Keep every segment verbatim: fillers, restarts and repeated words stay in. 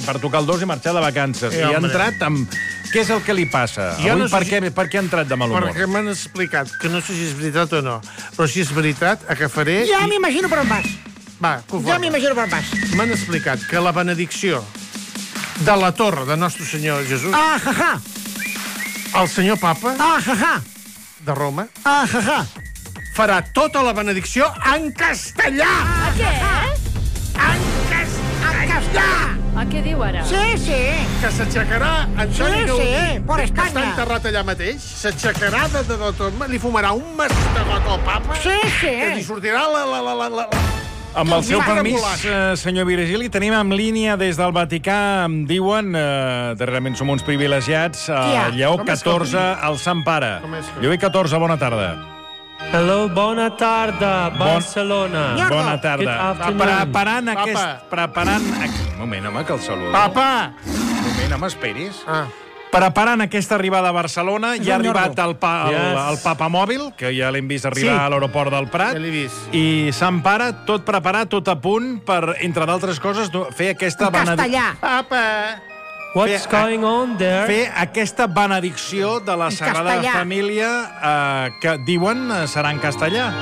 per tocar el dos i marxar de vacances. Eh, I ha home. entrat amb... Què és el que li passa? Jo Avui no sé per, si- què, per què ha entrat de mal humor? Perquè m'han explicat, que no sé si és veritat o no, però si és veritat, agafaré... Ja i- m'imagino per on vas. Va, Ja conforme. m'imagino per on vas. M'han explicat que la benedicció de la torre de Nostre Senyor Jesús, Ah, ja, ja. el senyor papa Ah, ja, ja. de Roma, Ah, ja, ja. farà tota la benedicció en castellà! A què? En castellà! A què diu ara? Sí, sí. Que s'aixecarà Antoni Sí, Gaudí, sí, por que Espanya. està enterrat allà mateix, s'aixecarà de, de, de tot, li fumarà un mastegot al papa, Sí, sí. que li sortirà la... la, la, la, la... Amb el seu Va, permís, volant. eh, senyor Virgili, tenim en línia des del Vaticà, em diuen, eh, darrerament som uns privilegiats, Qui hi ha? a Lleó Com és que- catorze, al Sant Pare. Com és que- Lleó catorze, bona tarda. Hello, bona tarda, Barcelona. Bon- Bona tarda. Good afternoon. Preparant Papa. aquest... Preparant... Un moment, home, que el saludo. Papa! Un moment, home, esperis. Ah. Preparant aquesta arribada a Barcelona, ja ha un arribat nyordo. el, pa, el, Yes. el papamòbil, que ja l'hem vist arribar Sí. a l'aeroport del Prat. Ja l'he vist. I Sant Pare, tot preparat, tot a punt per, entre d'altres coses, do- fer aquesta En castellà. Papa! What's Fe- going on there? fer aquesta benedicció de la En Sagrada castellà. Família eh, que diuen eh, serà en castellà.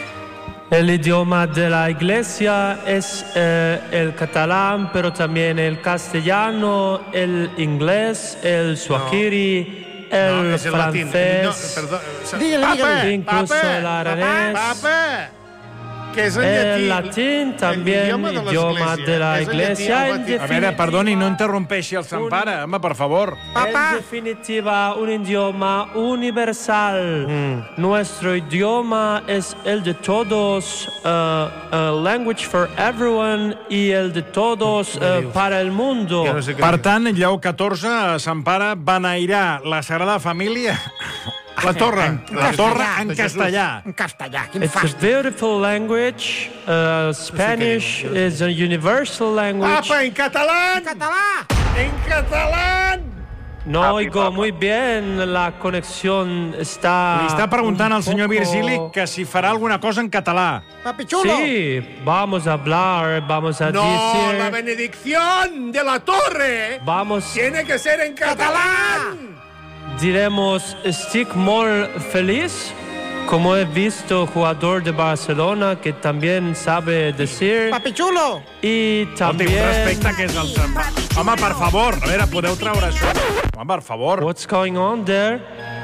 El idioma de la iglesia es eh, el catalán, pero también el castellano, el inglés, el swahili, el és el latín. No, francés, perdó. Dígale, Papa, dígale. Incluso papa, el aranés. Papa, que és en el llatí. latín, también l'idioma de idioma l'església. de la És en llatí, iglesia. el En Vaticà. A veure, perdoni, no interrompeixi el Sant Pare, home, per favor. Papa. En definitiva, un idioma universal. Mm. Nuestro idioma es el de todos, uh, a language for everyone, y el de todos uh, para el mundo. Jo no sé què Per diu. tant, Lleó catorze, a Sant Pare, beneirà la Sagrada Família... La torre. La torre en De Jesús. castellà. En castellà, quin It's a fàstic. beautiful language. Uh, Spanish is a universal language. Papa, en català! En català. En català! No oigo muy bien, la conexión está... Li està preguntant un al senyor poco- Virgili que si farà alguna cosa en català. Papi chulo. Sí, vamos a hablar, vamos a No, decir... la benedicción de la torre Vamos, tiene que ser en catalán. diremos, estic molt feliz, como he visto jugador de Barcelona que también sabe decir, Papi chulo. y Escolti, también... un respecte que és el Sant Pare. Home, per favor, a veure, podeu treure això. Home, per favor. What's going on there?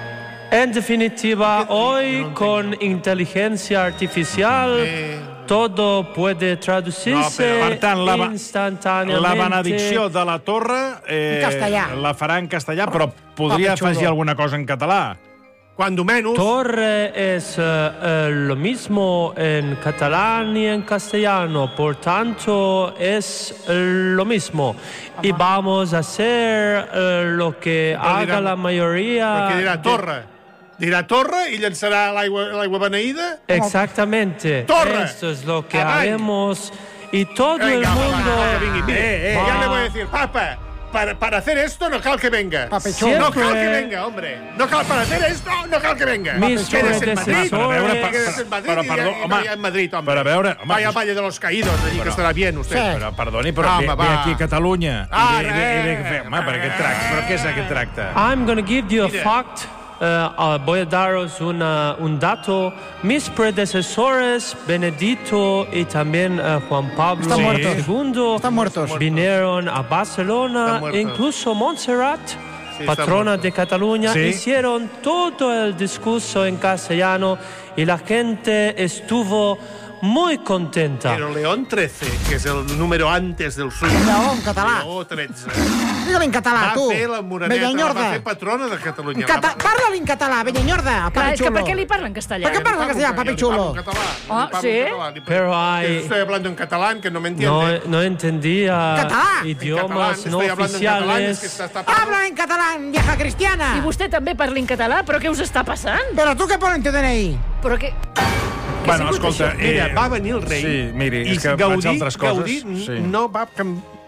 En definitiva, hoy con inteligencia artificial todo puede traducirse No, però, per tant, la, ba- instantáneamente. la benedicció de la torre eh, En castellà. la farà en castellà, però podria Papi xulo. afegir alguna cosa en català. Cuando menos. Torre es eh, eh, lo mismo en catalán y en castellano, por tanto es eh, lo mismo. Y vamos a hacer eh, lo que No haga dirà- la mayoría. Perquè dirà de- torre. Dirà torre i llançarà l'aigua l'aigua beneïda. Exactamente. Torre. Esto es lo que Avall. haremos. Y todo el Venga, va, mundo... va, que vingui. Mire, Eh, eh, ya va- le voy a decir, papa, para, para hacer esto no cal que venga. Papi chulo. No cal que Siempre- venga, hombre. No cal, para hacer esto no cal que venga. Mis Quedes en Madrid. predecesores- Per veure, per, Quedes en Madrid però, y perdó, ya- home, vaya en Madrid, hombre. per a veure, home, Vaya al Valle de los Caídos, allí Però- que estarà bien usted. Sí. però, perdoni, però Home, ve, ve va. aquí a Catalunya. Ah, i ve, i ve, i ve, res, fe- home, per aquest tracte. Però què és aquest tracte? I'm going to give you a Mire. fact. Uh, uh, voy a daros una, un dato. Mis predecesores, Benedito y también uh, Juan Pablo Están muertos. segundo, Están muertos. vinieron a Barcelona, Están muertos. incluso Montserrat, Sí, patrona están de Cataluña, Sí. hicieron todo el discurso en castellano y la gente estuvo muy contenta. Pero León trece, que és el número antes del suyo. Lleó, en català. Lleó tretze. Digue-li en català, Va tu. fer la Moreneta, la va Bellanyorda. fer patrona de Catalunya. Cata... Parla-li en català, Bellanyorda, Clar, papi és que chulo. per què li parla en castellà? Per què parla en castellà, papi chulo? Ah, sí? Pero hay- Estoy hablando en catalán, que no me No, entiende. no entendía Catalá. idiomas En no catalán, estoy hablando en catalán, es oficiales. que está, está Habla en catalán, vieja cristiana. I vostè també parla en català? Però què us està passant? Però tu què pones en tu D N I? Però què... Bueno, sigut escolta... això? Mira, va venir el rei Sí, miri, i és que Gaudí, vaig a altres coses. Gaudí Sí. no va, cam-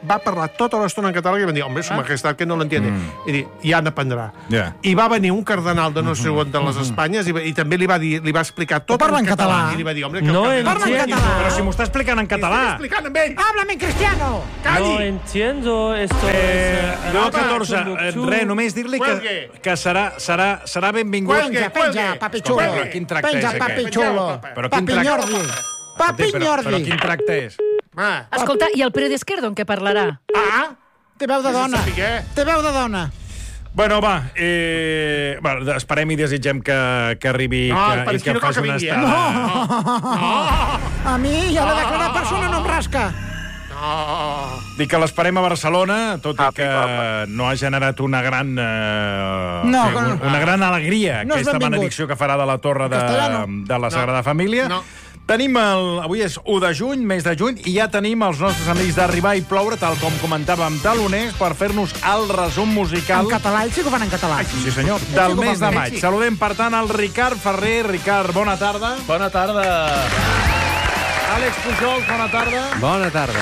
va parlar tota l'estona en català i van dir, hombre, su majestat que no l'entiende. I dir, ja n'aprendrà. Ja. I va venir un cardenal de no sé on de les Espanyes i, va- i també li va dir, li va explicar tot Parla en català. I li va dir, hombre, que No el Parla en entiendo. català. Però si m'ho està explicant en català. Estic explicant amb ell. Háblame en cristiano. No Calli. entiendo esto. Eh, es, no, eh, catorze, eh, conducció. res, només dir-li que, Cuelgue. que serà, serà, serà benvingut. Cuelgue. Penja, penja, papi xulo. Escolta, però quin tracte Penja, és papi aquest? xulo. Però quin Papi tracte- Ñordi. Papi Però, però Ñordi. quin tracte és? Ah, Escolta, i el Pere d'Esquerdo en què parlarà? ah, Té veu de Vés a dona. saber. Té veu de dona. Bueno, va, eh, bueno, esperem i desitgem que, que arribi No, el que, i Pere que no cal faci que una vingui, eh? estada. A mi ja l'he declarat persona no em rasca. no. Dic que l'esperem a Barcelona, tot i que no ha generat una gran eh, No, en fi, no. una gran alegria No és aquesta benvingut. benedicció que farà de la Torre de, Castellano. de la Sagrada Família. No. Tenim el... Avui és u de juny, mes de juny, i ja tenim els nostres amics d'Arribar i Ploure, tal com comentàvem, taloners, per fer-nos el resum musical... En català, ells sí que ho fan en català. Sí, senyor. sí Del que ho mes de fan bé. maig. Saludem, per tant, el Ricard Ferrer. Ricard, bona tarda. Bona tarda. Àlex Pujol, bona tarda. Bona tarda.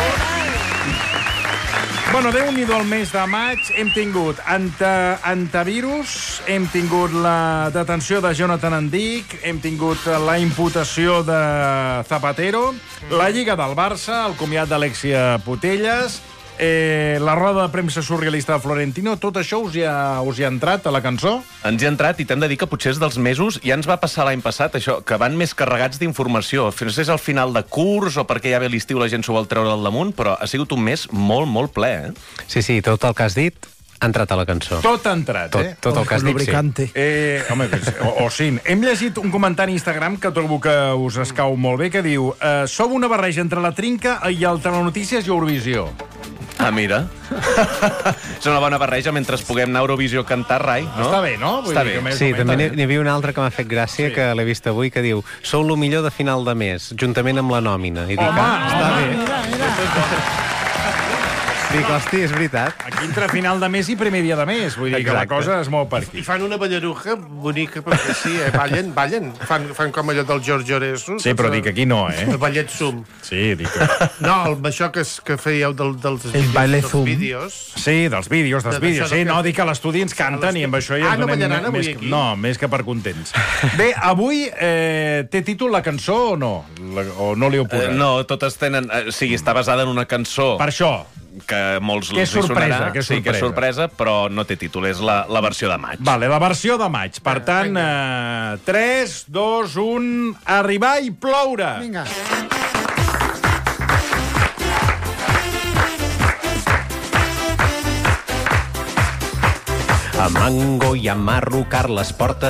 Bueno, Déu-n'hi-do el mes de maig. Hem tingut anta, antivirus, hem tingut la detenció de Jonathan Andic, hem tingut la imputació de Zapatero, la Lliga del Barça, el comiat d'Alexia Putelles, eh, la roda de premsa surrealista de Florentino. Tot això us hi ha, us hi ha entrat a la cançó? Ens hi ha entrat i t'hem de dir que potser és dels mesos, ja ens va passar l'any passat això, que van més carregats d'informació. No sé si és al final de curs o perquè ja ve l'estiu la gent s'ho vol treure al damunt, però ha sigut un mes molt, molt ple, eh? Sí, sí, tot el que has dit ha entrat a la cançó. Tot ha entrat, Tot, eh? tot el que has dit, sí. Lubricante. Eh, home, o, o sí. Hem llegit un comentari a Instagram que trobo que us escau molt bé, que diu eh, sou una barreja entre la trinca i el Telenotícies i Eurovisió. Ah, mira. És una bona barreja mentre puguem anar a Eurovisió a cantar, Rai, no? Està bé, no? Vull Està dir bé. que més Sí, o menys també està n'hi bé. n'hi havia una altra que m'ha fet gràcia, Sí. que l'he vist avui, que diu sou lo millor de final de mes, juntament amb la nòmina. I dic, Home, ah, està home. bé. Mira, mira. Dic, hosti, és veritat. Aquí entre final de mes i primer dia de mes. Vull dir que la Exacte. cosa es mou per I aquí. fan una ballaruja bonica, perquè sí, eh? Ballen, ballen. Fan, fan com allò del George Oreso. Sí, però dic aquí no, eh? El ballet Zoom. Sí, dic que... No, el, això que, es, que fèieu del, dels vídeos, baile dels Zoom. vídeos. Sí, dels vídeos, dels D'això vídeos. Sí, del que- no, dic que a l'estudi ens canten i amb això ja Ah, ens no donem ballaran avui més que- aquí? No, més que per contents. Bé, avui eh, té títol la cançó o no? La, o no li heu Eh, posat? no, totes tenen... Eh, o sigui, està basada en una cançó Per això. que molts Que és els hi sorpresa, sonarà. que és Sí, que és sorpresa. sorpresa, però no té títol, és la, la versió de maig. Vale, la versió de maig. Per tant, eh, tres, dos, un... Arribar i ploure. Vinga. A Mango i a Marro, Carles porta